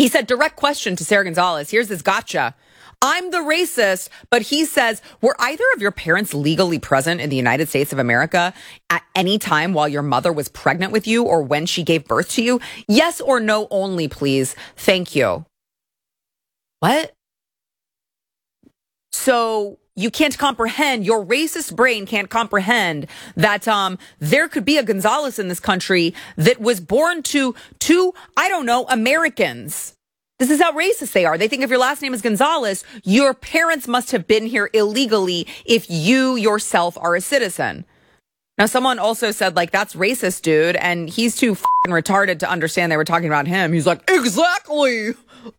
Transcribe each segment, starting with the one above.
He said, direct question to Sarah Gonzalez. Here's this gotcha. I'm the racist, but he says, were either of your parents legally present in the United States of America at any time while your mother was pregnant with you or when she gave birth to you? Yes or no only, please. Thank you. What? So you can't comprehend, your racist brain can't comprehend that there could be a Gonzalez in this country that was born to two, I don't know, Americans. This is how racist they are. They think if your last name is Gonzalez, your parents must have been here illegally if you yourself are a citizen. Now, someone also said, like, that's racist, dude. And he's too fucking retarded to understand they were talking about him. He's like, exactly.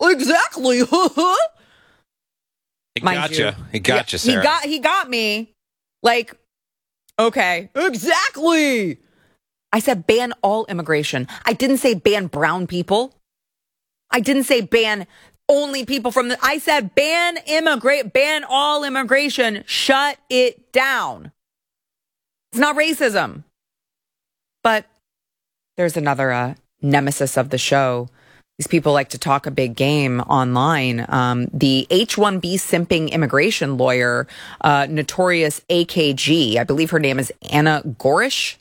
It gotcha, Sarah. He got me. Like, okay, exactly. I said ban all immigration. I didn't say ban brown people. I didn't say ban only people from I said ban all immigration. Shut it down. It's not racism. But there's another nemesis of the show. These people like to talk a big game online. The H-1B simping immigration lawyer, Notorious AKG, I believe her name is Anna Gorish.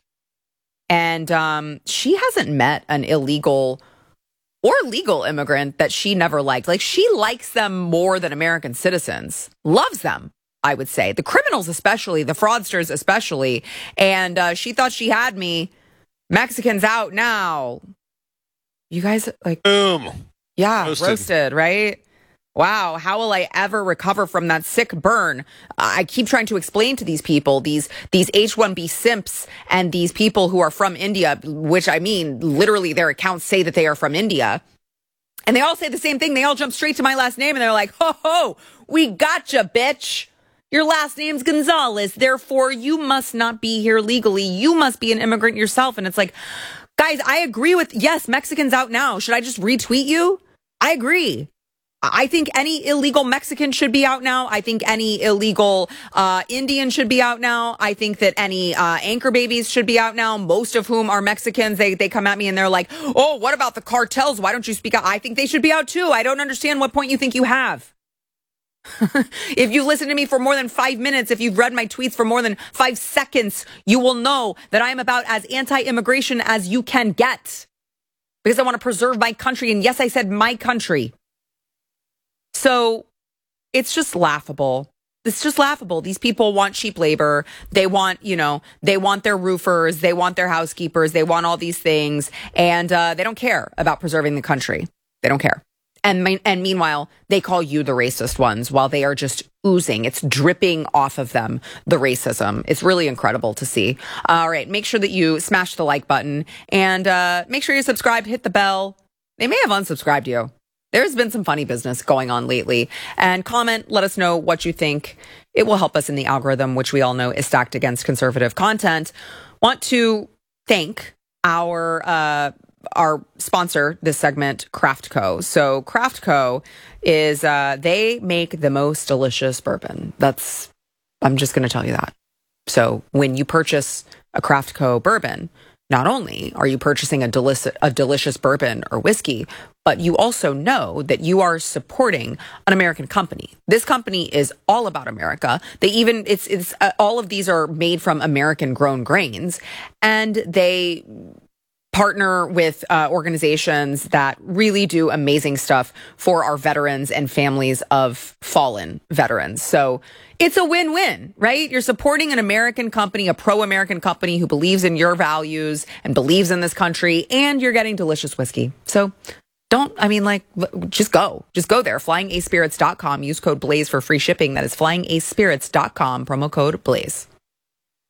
And she hasn't met an illegal or legal immigrant that she never liked. Like, she likes them more than American citizens. Loves them, I would say. The criminals especially, the fraudsters especially. And she thought she had me. Mexicans out now. You guys, like... Boom. Yeah, roasted, right? Wow, how will I ever recover from that sick burn? I keep trying to explain to these people, these H-1B simps and these people who are from India, which I mean, literally their accounts say that they are from India. And they all say the same thing. They all jump straight to my last name and they're like, ho, we gotcha, bitch. Your last name's Gonzalez. Therefore, you must not be here legally. You must be an immigrant yourself. And it's like, guys, I agree with, yes, Mexicans out now. Should I just retweet you? I agree. I think any illegal Mexican should be out now. I think any illegal Indian should be out now. I think that any anchor babies should be out now, most of whom are Mexicans. They come at me and they're like, oh, what about the cartels? Why don't you speak out? I think they should be out too. I don't understand what point you think you have. If you listen to me for more than 5 minutes, if you've read my tweets for more than 5 seconds, you will know that I am about as anti-immigration as you can get. Because I want to preserve my country. And yes, I said my country. So it's just laughable. It's just laughable. These people want cheap labor. They want, they want their roofers. They want their housekeepers. They want all these things. And they don't care about preserving the country. They don't care. And meanwhile, they call you the racist ones while they are just oozing. It's dripping off of them, the racism. It's really incredible to see. All right. Make sure that you smash the like button and make sure you subscribe, hit the bell. They may have unsubscribed you. There's been some funny business going on lately. And comment, let us know what you think. It will help us in the algorithm, which we all know is stacked against conservative content. Want to thank our sponsor this segment, Craftco. So Craftco is, they make the most delicious bourbon. I'm just going to tell you that. So when you purchase a Craftco bourbon, not only are you purchasing a delicious bourbon or whiskey, but you also know that you are supporting an American company. This company is all about America. It's all of these are made from American grown grains, and they partner with organizations that really do amazing stuff for our veterans and families of fallen veterans. So it's a win-win, right? You're supporting an American company, a pro-American company who believes in your values and believes in this country, and you're getting delicious whiskey. So just go there. FlyingAspirits.com. Use code BLAZE for free shipping. That is FlyingAspirits.com, promo code BLAZE.